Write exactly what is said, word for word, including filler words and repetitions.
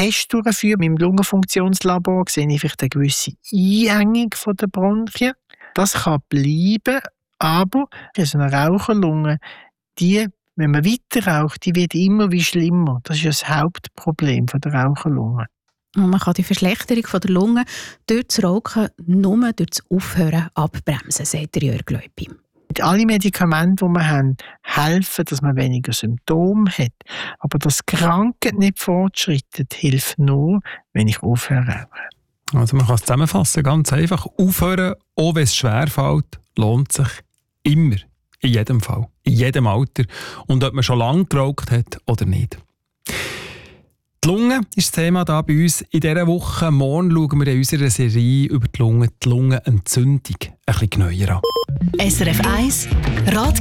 Test durchführe, mit dem Lungenfunktionslabor, sehe ich vielleicht eine gewisse Einengung der Bronchien. Das kann bleiben, aber so eine Raucherlunge, die, wenn man weiter raucht, die wird immer wie schlimmer. Das ist ja das Hauptproblem der Raucherlunge. Und man kann die Verschlechterung der Lunge durch das Rauchen nur durch das Aufhören abbremsen, sagt der Jörg Leupi. Alle Medikamente, die wir haben, helfen, dass man weniger Symptome hat. Aber dass die Krankheit nicht fortschreitet, hilft nur, wenn ich aufhöre rauchen. Also man kann es zusammenfassen, ganz einfach. Aufhören, auch wenn es schwerfällt, lohnt sich immer. In jedem Fall. In jedem Alter. Und ob man schon lange geraucht hat oder nicht. Die Lunge ist das Thema hier bei uns in dieser Woche. Morgen schauen wir in unserer Serie über die Lunge, die Lungenentzündung ein bisschen genauer an. S R F eins Ratgeber